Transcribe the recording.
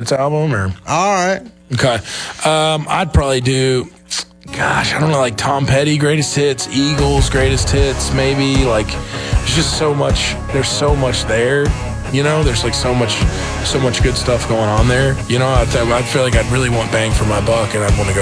Hits album, or All right. okay. I'd probably do. Gosh, I don't know, like Tom Petty, Greatest Hits, Eagles, Greatest Hits, maybe. Like, there's just so much. There's so much there. You know, there's like so much good stuff going on there. You know, I feel like I'd really want bang for my buck, and I'd want to go